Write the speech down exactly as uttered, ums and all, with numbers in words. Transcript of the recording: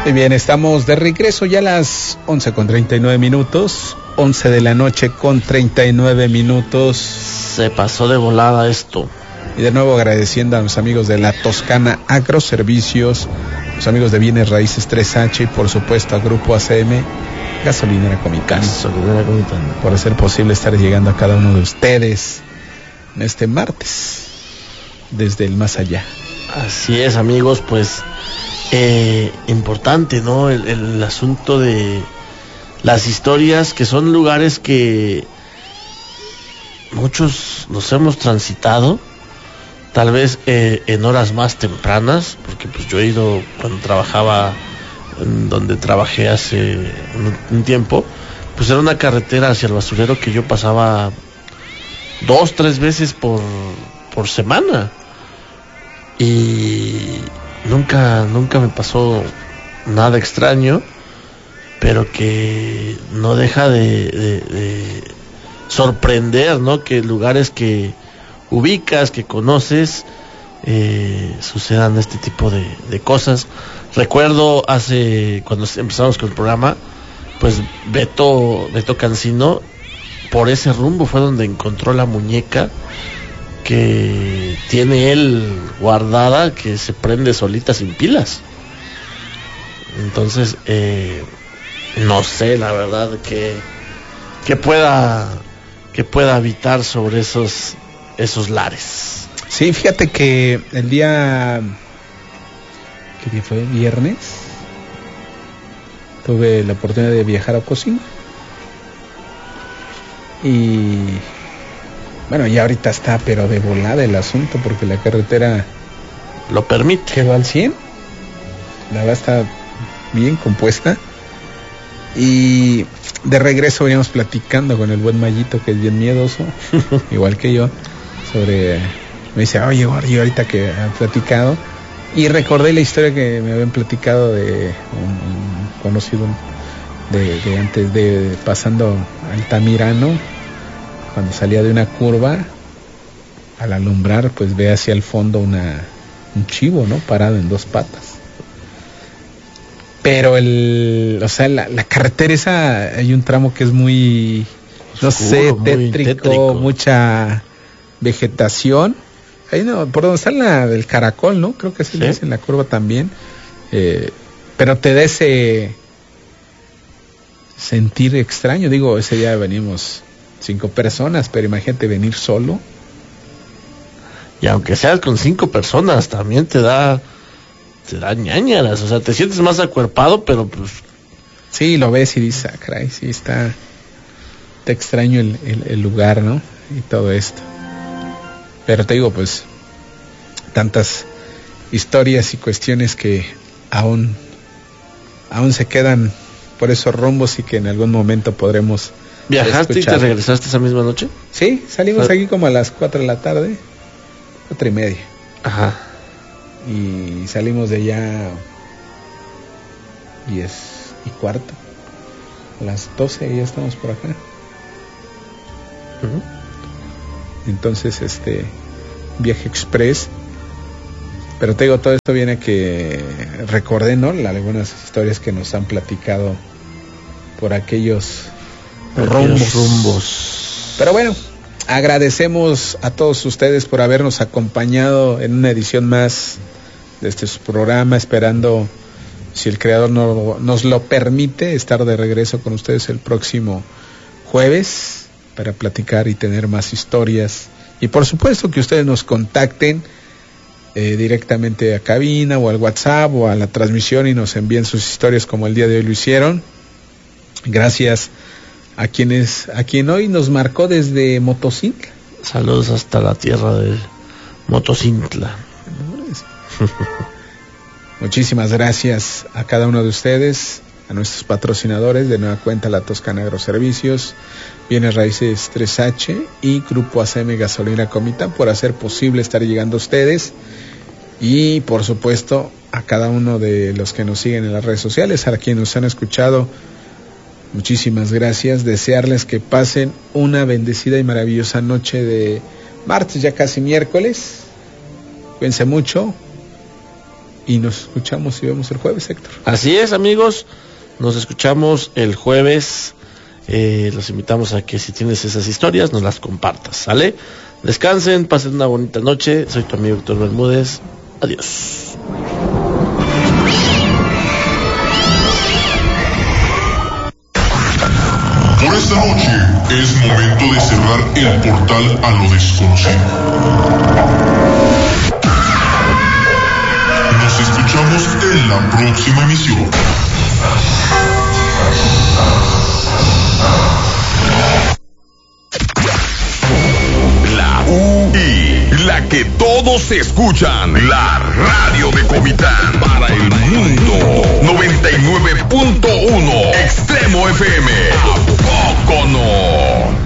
Muy bien, estamos de regreso ya a las once con treinta y nueve minutos, once de la noche con treinta y nueve minutos. Se pasó de volada esto. Y de nuevo agradeciendo a los amigos de la Toscana Agroservicios, los amigos de Bienes Raíces tres H y por supuesto a Grupo A C M, Gasolinera Comitán, Gasolinera Comitán, por hacer posible estar llegando a cada uno de ustedes en este martes, desde el más allá. Así es, amigos, pues eh, importante, ¿no? El, el asunto de las historias, que son lugares que muchos los hemos transitado, tal vez eh, en horas más tempranas, porque pues yo he ido cuando trabajaba en donde trabajé hace un, un tiempo, pues era una carretera hacia el basurero que yo pasaba dos, tres veces por, por semana. Y nunca, nunca me pasó nada extraño, pero que no deja de, de, de sorprender, ¿no? Que lugares que ubicas, que conoces, eh, sucedan este tipo de, de cosas. Recuerdo hace, cuando empezamos con el programa, pues Beto, Beto Cancino, por ese rumbo fue donde encontró la muñeca que tiene él guardada, que se prende solita sin pilas. Entonces, eh, no sé, la verdad, que, que pueda, que pueda habitar sobre esos, esos lares. Sí, fíjate que el día, ¿qué día fue? Viernes, tuve la oportunidad de viajar a Ocosingo. Y bueno, ya ahorita está, pero de volada el asunto, porque la carretera lo permite. Quedó al cien. La verdad está bien compuesta. Y de regreso veníamos platicando con el buen Mayito, que es bien miedoso, igual que yo, sobre... Me dice, oye, yo ahorita que han platicado, y recordé la historia que me habían platicado de un, un conocido de, de antes de pasando Altamirano, cuando salía de una curva, al alumbrar, pues ve hacia el fondo una un chivo, ¿no? Parado en dos patas. Pero el, o sea, la, la carretera esa, hay un tramo que es muy, no Oscuro, sé, tétrico, tétrico, mucha vegetación. Ahí no, por donde está la del caracol, ¿no? Creo que se le dice en la curva también. Eh, pero te da ese sentir extraño. Digo, ese día venimos cinco personas, pero imagínate venir solo. Y aunque seas con cinco personas, también te da, te da ñañaras, o sea, te sientes más acuerpado, pero pues... Sí, lo ves y dices, ah, caray, sí está, te extraño el, el, el lugar, ¿no? Y todo esto. Pero te digo, pues, tantas historias y cuestiones que aún, aún se quedan por esos rumbos y que en algún momento podremos... ¿Viajaste escuchar. Y te regresaste esa misma noche? Sí, salimos aquí como a las cuatro de la tarde, cuatro y media. Ajá. Y salimos de allá diez y cuarto. A las doce ya estamos por acá. Uh-huh. Entonces, este, viaje express. Pero te digo, todo esto viene a que recordé, ¿no? Algunas historias que nos han platicado por aquellos... Rumbos. rumbos. Pero bueno, agradecemos a todos ustedes por habernos acompañado en una edición más de este programa, esperando, si el creador no, nos lo permite, estar de regreso con ustedes el próximo jueves para platicar y tener más historias. Y por supuesto que ustedes nos contacten eh, directamente a cabina o al WhatsApp o a la transmisión y nos envíen sus historias como el día de hoy lo hicieron. Gracias a quienes, a quien hoy nos marcó desde Motocintla. Saludos hasta la tierra de Motocintla. Muchísimas gracias a cada uno de ustedes, a nuestros patrocinadores, de nueva cuenta la Toscana Agroservicios, Bienes Raíces tres H y Grupo A C M Gasolina Comitán por hacer posible estar llegando a ustedes, y por supuesto a cada uno de los que nos siguen en las redes sociales, a quienes nos han escuchado. Muchísimas gracias, desearles que pasen una bendecida y maravillosa noche de martes, ya casi miércoles. Cuídense mucho y nos escuchamos y vemos el jueves, Héctor. Así es, amigos, nos escuchamos el jueves. Eh, los invitamos a que si tienes esas historias nos las compartas, ¿sale? Descansen, pasen una bonita noche. Soy tu amigo Héctor Bermúdez. Adiós. Por esta noche es momento de cerrar el portal a lo desconocido. Nos escuchamos en la próxima emisión. La U I, la que todos escuchan, la radio de Comitán para el mundo. noventa y nueve punto uno Extremo F M. ¿A poco no?